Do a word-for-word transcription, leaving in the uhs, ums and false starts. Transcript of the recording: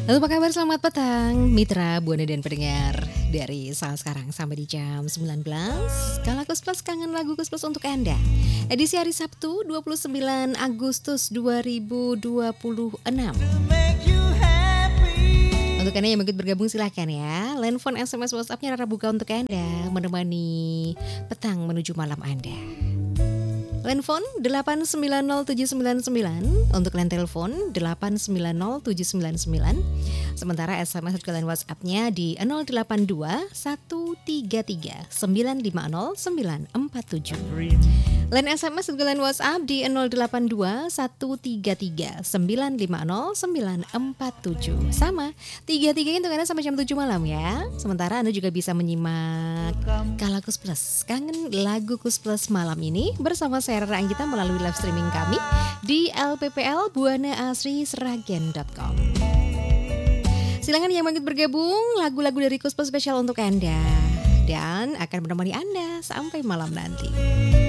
Halo, apa kabar? Selamat petang mitra Buana dan pendengar. Dari saat sekarang sampai di jam sembilan belas Kalakus Plus Kangen Lagu Kus Plus untuk Anda. Edisi hari Sabtu dua puluh sembilan Agustus dua ribu dua puluh enam. Untuk Anda yang ikut bergabung silahkan ya. Line phone, S M S, WhatsApp-nya Rara buka untuk Anda, menemani petang menuju malam Anda. Line phone delapan sembilan nol tujuh sembilan sembilan, untuk line telepon delapan sembilan nol tujuh sembilan sembilan. Sementara S M S dan line WhatsApp-nya di nol delapan dua satu tiga tiga sembilan lima nol sembilan empat tujuh. Line S M S dan line WhatsApp di nol delapan dua satu tiga tiga sembilan lima nol sembilan empat tujuh. Sama, tiga tiga untuk Anda sampai jam tujuh malam ya. Sementara Anda juga bisa menyimak Kalakus Plus Kangen Lagu Kus Plus malam ini bersama saya Rara Anggita melalui live streaming kami di L P P L buana asri sragen dot com. Silakan yang mau ikut bergabung, lagu-lagu dari Kus Plus spesial untuk Anda dan akan menemani Anda sampai malam nanti.